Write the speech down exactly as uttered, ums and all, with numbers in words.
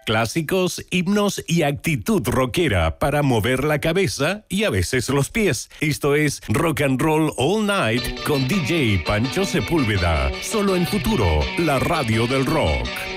clásicos, himnos y actitud rockera para mover la cabeza y a veces los pies. Esto es Rock and Roll All Night con D J Pancho Sepúlveda, solo en Futuro, la radio del rock.